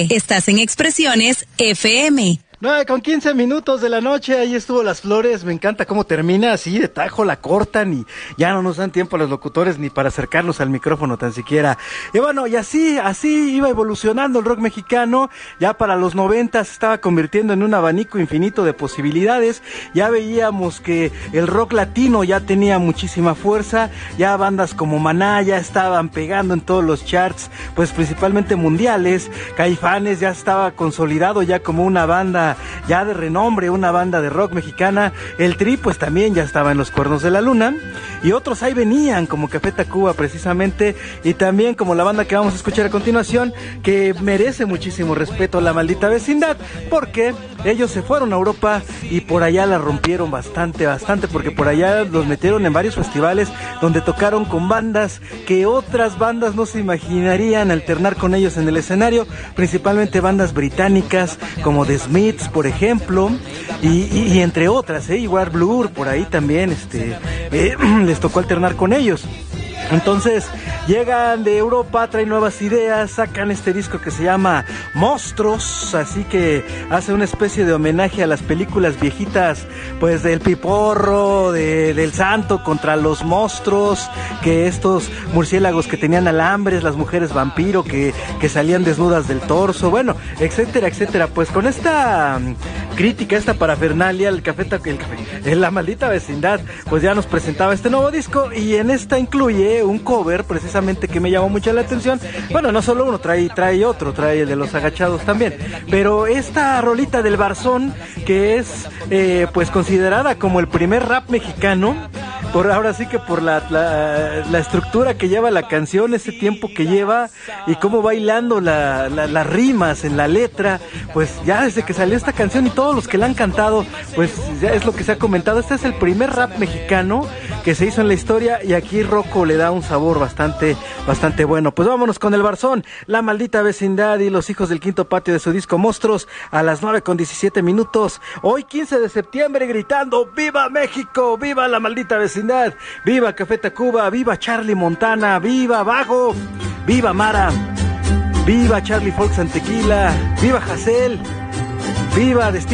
Chile. Estás en Expresiones FM. 9:15 de la noche, ahí estuvo Las Flores. Me encanta cómo termina, así de tajo la cortan y ya no nos dan tiempo a los locutores ni para acercarnos al micrófono tan siquiera. Y bueno, y así iba evolucionando el rock mexicano. Ya para los 90 se estaba convirtiendo en un abanico infinito de posibilidades. Ya veíamos que el rock latino ya tenía muchísima fuerza. Ya bandas como Maná ya estaban pegando en todos los charts, pues principalmente mundiales. Caifanes ya estaba consolidado ya como una banda ya de renombre, una banda de rock mexicana. El Tri pues también ya estaba en los Cuernos de la Luna, y otros ahí venían como Café Tacuba precisamente, y también como la banda que vamos a escuchar a continuación, que merece muchísimo respeto, La Maldita Vecindad, porque ellos se fueron a Europa y por allá la rompieron bastante, porque por allá los metieron en varios festivales donde tocaron con bandas que otras bandas no se imaginarían alternar con ellos en el escenario, principalmente bandas británicas como The Smiths, por ejemplo, y entre otras, igual Blur, por ahí también les tocó alternar con ellos. Entonces llegan de Europa, traen nuevas ideas, sacan este disco que se llama Monstruos, así que hace una especie de homenaje a las películas viejitas, pues del Piporro, del Santo contra los monstruos, que estos murciélagos que tenían alambres, las mujeres vampiro que salían desnudas del torso, bueno, etcétera, etcétera. Pues con esta crítica, esta parafernalia, La Maldita Vecindad, pues ya nos presentaba este nuevo disco, y en esta incluye un cover precisamente que me llamó mucho la atención. Bueno, no solo uno, trae otro, trae el de Los Agachados también, pero esta rolita del Barzón, que es pues considerada como el primer rap mexicano, ahora sí que por la estructura que lleva la canción, ese tiempo que lleva y cómo va hilando las rimas en la letra, pues ya desde que salió esta canción y todos los que la han cantado, pues ya es lo que se ha comentado. Este es el primer rap mexicano que se hizo en la historia, y aquí Rocco le da un sabor bastante bueno. Pues vámonos con el Barzón, La Maldita Vecindad y Los Hijos del Quinto Patio, de su disco Monstruos, a las 9:17. Hoy 15 de septiembre, gritando ¡Viva México! ¡Viva La Maldita Vecindad! ¡Viva Café Tacuba! ¡Viva Charlie Montana! ¡Viva Vago! ¡Viva Mara! ¡Viva Charlie Fox and Tequila! ¡Viva Hassel! ¡Viva Destino!